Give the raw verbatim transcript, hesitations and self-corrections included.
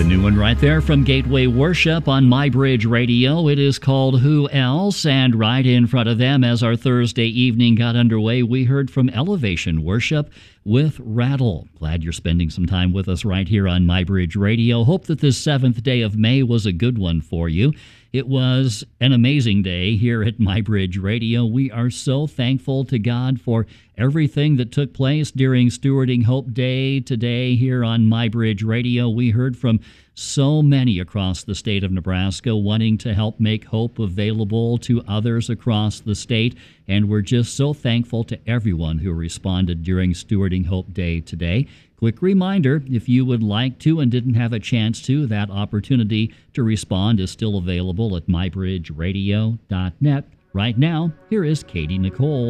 The new one right there from Gateway Worship on MyBridge Radio. It is called Who Else? And right in front of them, as our Thursday evening got underway, we heard from Elevation Worship with Rattle. Glad you're spending some time with us right here on MyBridge Radio. Hope that this seventh day of May was a good one for you. It was an amazing day here at MyBridge Radio. We are so thankful to God for everything that took place during Stewarding Hope Day today here on MyBridge Radio. We heard from so many across the state of Nebraska wanting to help make hope available to others across the state, and we're just so thankful to everyone who responded during Stewarding Hope Day today. Quick reminder, if you would like to and didn't have a chance to, that opportunity to respond is still available at my bridge radio dot net. Right now, here is Katie Nicole.